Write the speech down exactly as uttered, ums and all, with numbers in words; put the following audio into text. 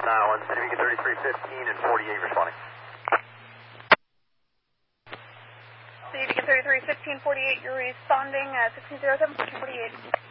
Uh, one City Beacon thirty-three fifteen and forty-eight responding. City Beacon thirty-three fifteen forty-eight, you're responding at sixteen oh seven, forty-eight.